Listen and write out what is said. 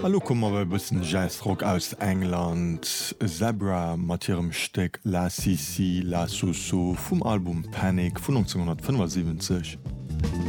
Hallo kommmer bei bëssen Jazzrock aus England, Zebra mat hirem Steck La Sisi La Soso vum Album Panic vun 1975.